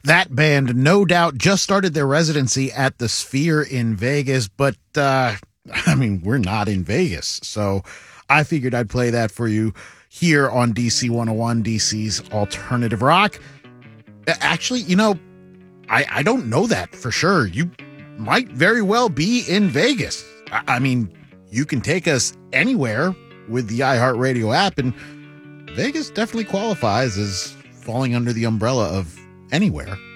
That band, no doubt, just started their residency at the Sphere in Vegas, but we're not in Vegas, so I figured I'd play that for you here on DC 101, DC's Alternative Rock. Actually, I don't know that for sure. You might very well be in Vegas. You can take us anywhere with the iHeartRadio app, and Vegas definitely qualifies as falling under the umbrella of anywhere.